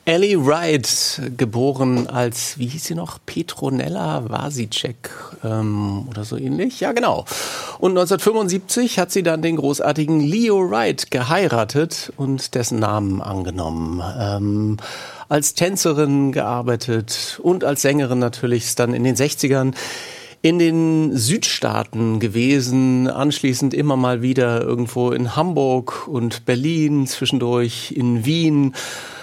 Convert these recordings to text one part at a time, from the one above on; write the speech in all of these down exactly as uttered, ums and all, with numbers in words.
Ellie Wright, geboren als, wie hieß sie noch, Petronella Vasicek ähm, oder so ähnlich. Ja, genau. Und neunzehnhundertfünfundsiebzig hat sie dann den großartigen Leo Wright geheiratet und dessen Namen angenommen. Ähm, als Tänzerin gearbeitet und als Sängerin natürlich ist dann in den sechzigern in den Südstaaten gewesen, anschließend immer mal wieder irgendwo in Hamburg und Berlin, zwischendurch in Wien.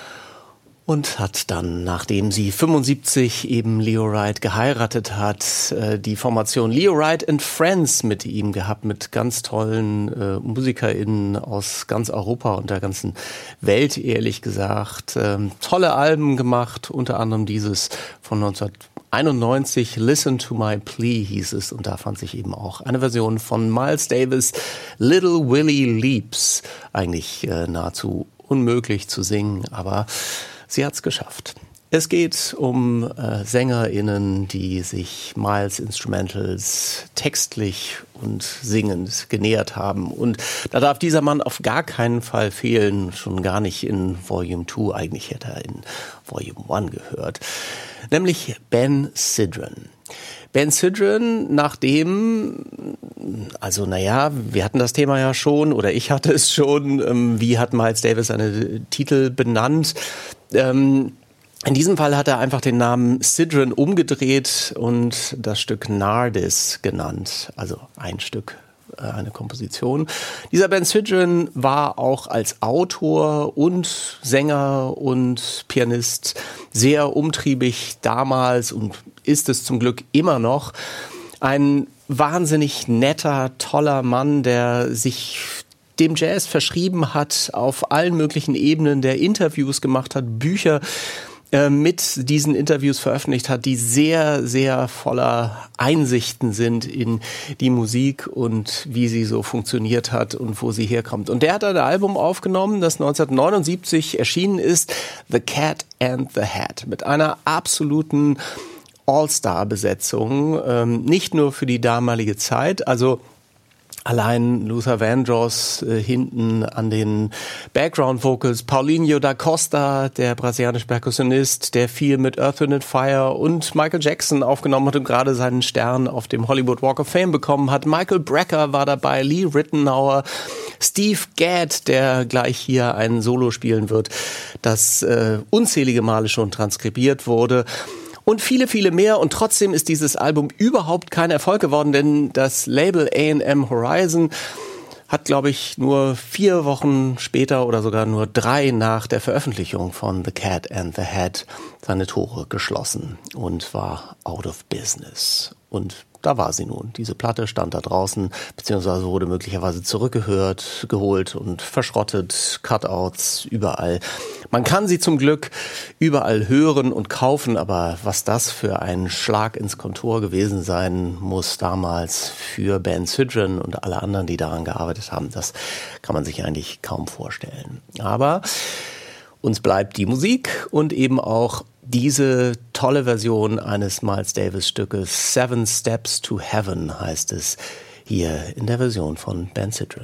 Und hat dann, nachdem sie fünfundsiebzig eben Leo Wright geheiratet hat, die Formation Leo Wright and Friends mit ihm gehabt, mit ganz tollen äh, MusikerInnen aus ganz Europa und der ganzen Welt, ehrlich gesagt. Ähm, tolle Alben gemacht, unter anderem dieses von neunzehnhunderteinundneunzig, Listen to My Plea hieß es. Und da fand sich eben auch eine Version von Miles Davis, Little Willie Leaps, eigentlich äh, nahezu unmöglich zu singen, aber sie hat's geschafft. Es geht um äh, SängerInnen, die sich Miles Instrumentals textlich und singend genähert haben. Und da darf dieser Mann auf gar keinen Fall fehlen, schon gar nicht in Volume zwei, eigentlich hätte er in Volume eins gehört. Nämlich Ben Sidran. Ben Sidran, nachdem, also naja, wir hatten das Thema ja schon, oder ich hatte es schon, ähm, wie hat Miles Davis seine Titel benannt? Ähm, in diesem Fall hat er einfach den Namen Sidran umgedreht und das Stück Nardis genannt, also ein Stück, äh, eine Komposition. Dieser Ben Sidran war auch als Autor und Sänger und Pianist sehr umtriebig damals und ist es zum Glück immer noch. Ein wahnsinnig netter, toller Mann, der sich dem Jazz verschrieben hat, auf allen möglichen Ebenen, der Interviews gemacht hat, Bücher äh, mit diesen Interviews veröffentlicht hat, die sehr, sehr voller Einsichten sind in die Musik und wie sie so funktioniert hat und wo sie herkommt. Und der hat ein Album aufgenommen, das neunzehnhundertneunundsiebzig erschienen ist, The Cat and the Hat, mit einer absoluten All-Star-Besetzung, ähm, nicht nur für die damalige Zeit, also allein Luther Vandross äh, hinten an den Background Vocals, Paulinho da Costa, der brasilianische Perkussionist, der viel mit Earth, Wind and Fire und Michael Jackson aufgenommen hat und gerade seinen Stern auf dem Hollywood Walk of Fame bekommen hat. Michael Brecker war dabei, Lee Rittenauer, Steve Gadd, der gleich hier ein Solo spielen wird, das äh, unzählige Male schon transkribiert wurde. Und viele, viele mehr. Und trotzdem ist dieses Album überhaupt kein Erfolg geworden, denn das Label A and M Horizon hat, glaube ich, nur vier Wochen später oder sogar nur drei nach der Veröffentlichung von The Cat and the Hat seine Tore geschlossen und war out of business. Und da war sie nun. Diese Platte stand da draußen, beziehungsweise wurde möglicherweise zurückgehört, geholt und verschrottet, Cutouts überall. Man kann sie zum Glück überall hören und kaufen, aber was das für ein Schlag ins Kontor gewesen sein muss damals für Ben Sidran und alle anderen, die daran gearbeitet haben, das kann man sich eigentlich kaum vorstellen. Aber uns bleibt die Musik und eben auch diese tolle Version eines Miles Davis Stückes, Seven Steps to Heaven heißt es, hier in der Version von Ben Sidran.